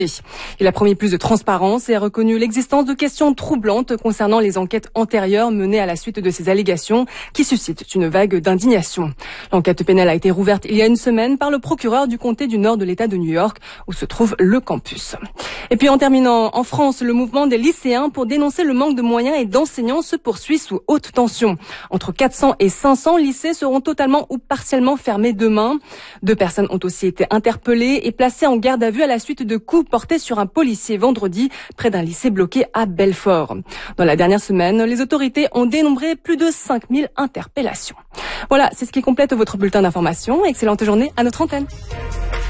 Il a promis plus de transparence et a reconnu l'existence de questions troublantes concernant les enquêtes antérieures menées à la suite de ces allégations qui suscitent une vague d'indignation. L'enquête pénale a été rouverte il y a une semaine par le procureur du comté du Nord de l'État de New York où se trouve le campus. Et puis en terminant, en France, le mouvement des lycéens pour dénoncer le manque de moyens et d'enseignants se poursuit sous haute tension. Entre 400 et 500 lycées seront totalement ou partiellement fermés demain. 2 personnes ont aussi été interpellées et placées en garde à vue à la suite de coups portés sur un policier vendredi près d'un lycée bloqué à Belfort. Dans la dernière semaine, les autorités ont dénombré plus de 5000 interpellations. Voilà, c'est ce qui complète votre bulletin d'information. Excellente journée à notre antenne.